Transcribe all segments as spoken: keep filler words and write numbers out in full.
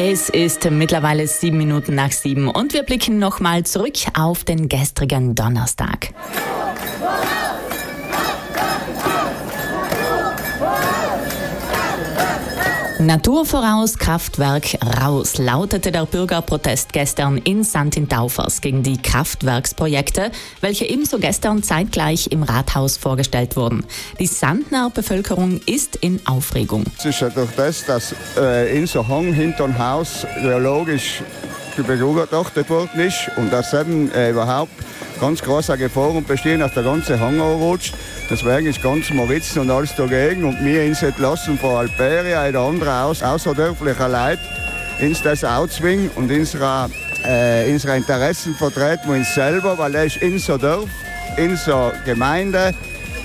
Es ist mittlerweile sieben Minuten nach sieben und wir blicken nochmal zurück auf den gestrigen Donnerstag. Natur voraus, Kraftwerk raus, lautete der Bürgerprotest gestern in Sankt-Taufers gegen die Kraftwerksprojekte, welche ebenso gestern zeitgleich im Rathaus vorgestellt wurden. Die Sandner Bevölkerung ist in Aufregung. Es ist ja durch das, dass äh, in so Hang hinter dem Haus geologisch begutachtet worden ist und dass eben äh, überhaupt ganz große Gefahren bestehen, dass der ganze Hang rutscht. Deswegen ist ganz Moritzen und alles dagegen und wir uns entlassen von Alperia oder anderen aus, außerdörflicher Leute uns das aufzwingen und unsere, äh, unsere Interessen vertreten wir uns selber, weil das ist unser Dorf, unsere Gemeinde,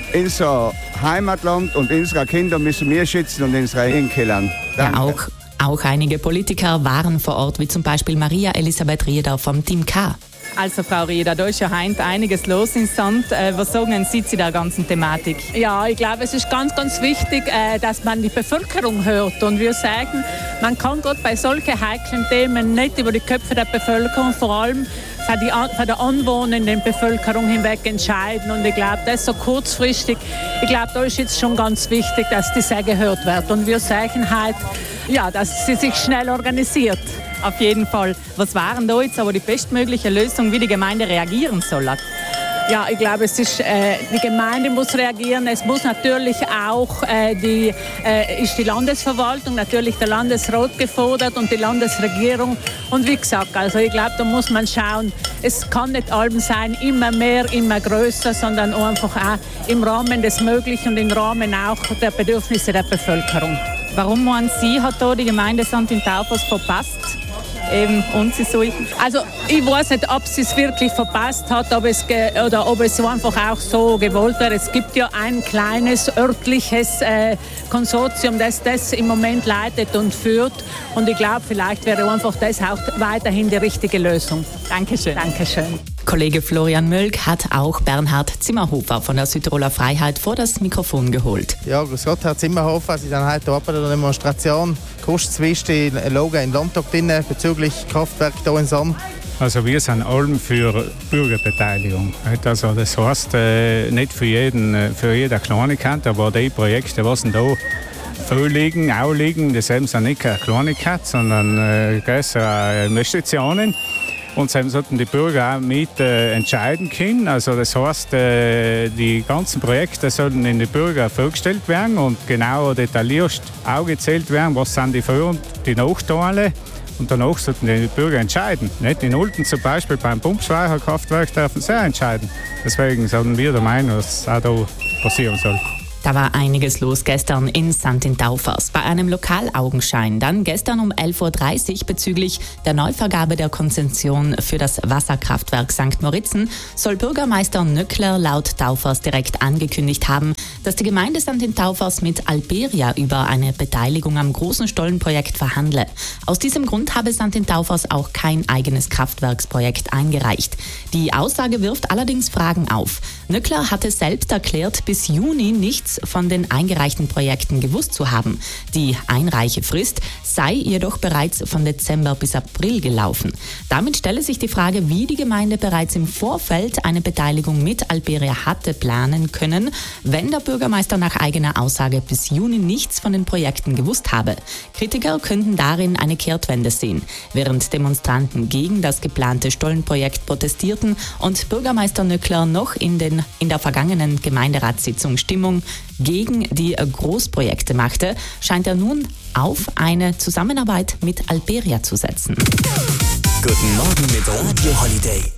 unser Heimatland und unsere Kinder müssen wir schützen und unsere Enkeln. Ja, auch, auch einige Politiker waren vor Ort, wie zum Beispiel Maria Elisabeth Rieder vom Team K. Also Frau Rieder, da ist ja heute einiges los in Sand. Äh, was sagen Sie zu der ganzen Thematik? Ja, ich glaube, es ist ganz, ganz wichtig, äh, dass man die Bevölkerung hört. Und wir sagen, man kann gerade bei solchen heiklen Themen nicht über die Köpfe der Bevölkerung, vor allem für die, für die Anwohner in der Bevölkerung hinweg entscheiden. Und ich glaube, das ist so kurzfristig. Ich glaube, da ist jetzt schon ganz wichtig, dass die sehr gehört wird. Und wir sagen halt, ja, dass sie sich schnell organisiert. Auf jeden Fall. Was waren da jetzt aber die bestmögliche Lösung, wie die Gemeinde reagieren soll? Ja, ich glaube, es ist, äh, die Gemeinde muss reagieren. Es muss natürlich auch äh, die, äh, ist die Landesverwaltung, natürlich der Landesrat gefordert und die Landesregierung. Und wie gesagt, also ich glaube, da muss man schauen, es kann nicht allem sein, immer mehr, immer größer, sondern einfach auch im Rahmen des Möglichen und im Rahmen auch der Bedürfnisse der Bevölkerung. Warum, meinen Sie, hat da die Gemeinde Sankt-Taufers verpasst? Eben, und sie so. Also ich weiß nicht, ob sie es wirklich verpasst hat, ob es ge- oder ob es einfach auch so gewollt wäre. Es gibt ja ein kleines örtliches äh, Konsortium, das das im Moment leitet und führt. Und ich glaube, vielleicht wäre einfach das auch weiterhin die richtige Lösung. Dankeschön. Dankeschön. Kollege Florian Mölk hat auch Bernhard Zimmerhofer von der Südtiroler Freiheit vor das Mikrofon geholt. Ja, grüß Gott, Herr Zimmerhofer. Sie sind heute bei der Demonstration kurzfristig Logo im Landtag drin bezüglich Kraftwerk hier in Sand. Also wir sind allem für Bürgerbeteiligung. Also das heißt äh, nicht für jeden, für jede Kleinigkeit, aber die Projekte, was da vorliegen, auch liegen, das sind nicht keine Kleinigkeit, sondern äh, größere Investitionen. Und dann sollten die Bürger auch mit äh, entscheiden können. Also das heißt, äh, die ganzen Projekte sollen in die Bürger vorgestellt werden und genau detailliert aufgezählt werden, was sind die Vor- und die Nachteile. Und danach sollten die Bürger entscheiden. Nicht in Olten zum Beispiel beim Pumpspeicherkraftwerk dürfen sie entscheiden. Deswegen sind wir der Meinung, dass auch da passieren soll. Da war einiges los gestern in Sankt-Taufers. Bei einem Lokalaugenschein dann gestern um elf Uhr dreißig bezüglich der Neuvergabe der Konzession für das Wasserkraftwerk Sankt Moritzen soll Bürgermeister Nöckler laut Taufers direkt angekündigt haben, dass die Gemeinde Sankt-Taufers mit Alperia über eine Beteiligung am großen Stollenprojekt verhandle. Aus diesem Grund habe Sankt-Taufers auch kein eigenes Kraftwerksprojekt eingereicht. Die Aussage wirft allerdings Fragen auf. Nöckler hatte selbst erklärt, bis Juni nichts von den eingereichten Projekten gewusst zu haben. Die Einreichefrist sei jedoch bereits von Dezember bis April gelaufen. Damit stelle sich die Frage, wie die Gemeinde bereits im Vorfeld eine Beteiligung mit Alperia hatte planen können, wenn der Bürgermeister nach eigener Aussage bis Juni nichts von den Projekten gewusst habe. Kritiker könnten darin eine Kehrtwende sehen. Während Demonstranten gegen das geplante Stollenprojekt protestierten und Bürgermeister Nöckler noch in, den, in der vergangenen Gemeinderatssitzung Stimmung gegen die Großprojekte machte, scheint er nun auf eine Zusammenarbeit mit Alperia zu setzen. Guten Morgen mit Radio Holiday.